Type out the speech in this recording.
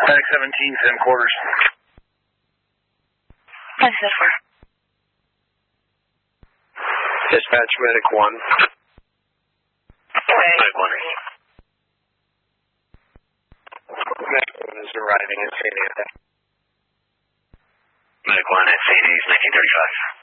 Medic 17, 10 quarters. Dispatch Medic 1. Medic 1. Medic 1 is arriving at St. Anthony. Medic 1 at St. A's 1935.